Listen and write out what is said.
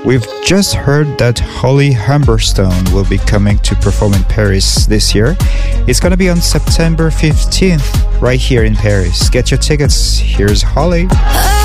We've just heard that Holly Humberstone will be coming to perform in Paris this year. It's gonna be on September 15th, right here in Paris. Get your tickets. Here's Holly.